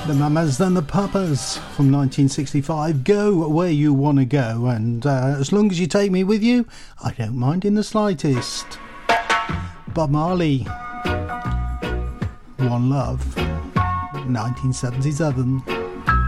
The Mamas and the Papas from 1965. Go where you want to go, and as long as you take me with you, I don't mind in the slightest. Bob Marley, One Love, 1977.